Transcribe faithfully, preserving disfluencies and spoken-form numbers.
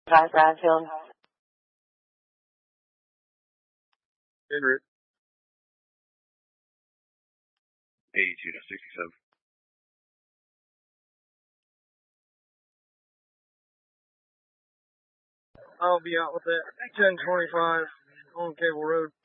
Drive Bradfield. Henry. eighty-two to sixty-seven. I'll be out with that ten twenty-five on Cable Road.